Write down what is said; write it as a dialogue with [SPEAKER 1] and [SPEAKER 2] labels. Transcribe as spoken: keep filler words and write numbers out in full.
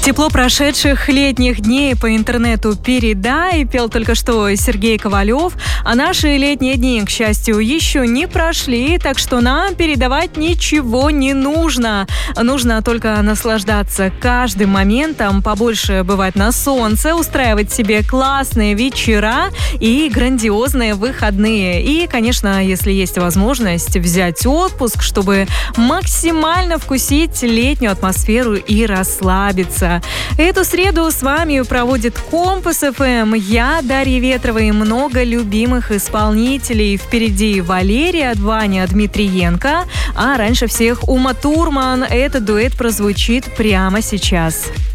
[SPEAKER 1] Тепло прошедших летних дней по интернету передай, пел только что Сергей Ковалев. А наши летние дни, к счастью, еще не прошли, так что нам передавать ничего не нужно. Нужно только наслаждаться каждым моментом, побольше бывать на солнце, устраивать себе классные вечера и грандиозные выходные. И, конечно, если есть возможность, взять отпуск, чтобы максимально вкусить летнюю атмосферу и расслабиться. Эту среду с вами проводит Компас эф эм. Я, Дарья Ветрова, и много любимых исполнителей. Впереди Валерия, Ваня Дмитриенко, а раньше всех Ума Турман. Этот дуэт прозвучит прямо сейчас.